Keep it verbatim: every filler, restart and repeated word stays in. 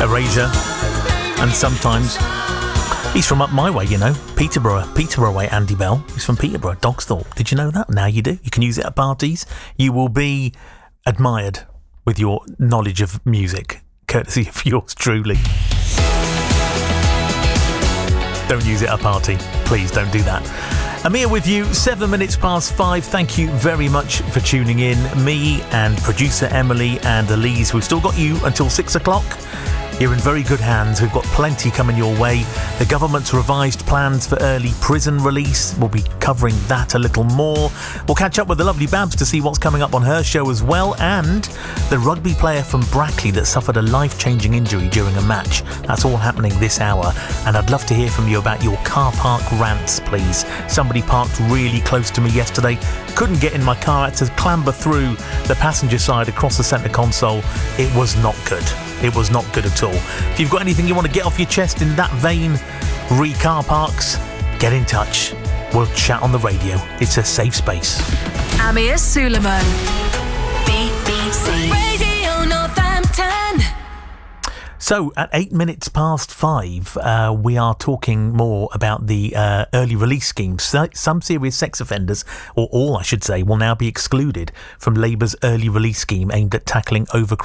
Erasure, and sometimes he's from up my way, you know, Peterborough, Peterborough way, Andy Bell. He's from Peterborough, Dogsthorpe. Did you know that? Now you do. You can use it at parties. You will be admired with your knowledge of music, courtesy of yours truly. Don't use it at a party. Please don't do that. Amir with you, seven minutes past five. Thank you very much for tuning in. Me and producer Emily and Elise, we've still got you until six o'clock. You're in very good hands. We've got plenty coming your way. The government's revised plans for early prison release. We'll be covering that a little more. We'll catch up with the lovely Babs to see what's coming up on her show as well. And the rugby player from Brackley that suffered a life-changing injury during a match. That's all happening this hour. And I'd love to hear from you about your car park rants, please. Somebody parked really close to me yesterday. Couldn't get in my car. Had to clamber through the passenger side across the centre console. It was not good. It was not good at all. If you've got anything you want to get off your chest in that vein, re car parks, get in touch. We'll chat on the radio. It's a safe space. Amir Suleiman, B B C Radio Northampton. So, at eight minutes past five, uh, we are talking more about the uh, early release scheme. So, some serious sex offenders, or all I should say, will now be excluded from Labour's early release scheme aimed at tackling overcrowding